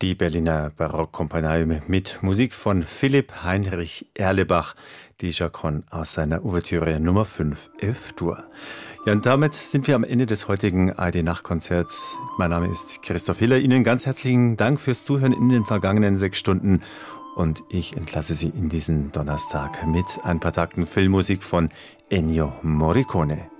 Die Berliner Barockkompanie mit Musik von Philipp Heinrich Erlebach, die Chaconne aus seiner Ouvertüre Nummer 5 F-Dur. Ja, und damit sind wir am Ende des heutigen ARD-Nachtkonzerts. Mein Name ist Christoph Hiller. Ihnen ganz herzlichen Dank fürs Zuhören in den vergangenen 6 Stunden. Und ich entlasse Sie in diesen Donnerstag mit ein paar Takten Filmmusik von Ennio Morricone.